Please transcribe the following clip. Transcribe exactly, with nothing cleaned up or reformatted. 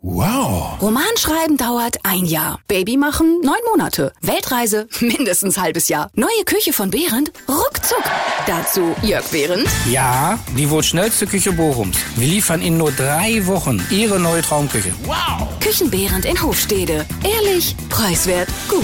Wow. Romanschreiben dauert ein Jahr. Baby machen neun Monate. Weltreise mindestens halbes Jahr. Neue Küche von Behrendt? Ruckzuck. Dazu Jörg Behrendt. Ja, die wohl schnellste Küche Bochums. Wir liefern in nur drei Wochen Ihre neue Traumküche. Wow. Küchen Behrendt in Hofstede. Ehrlich, preiswert, gut.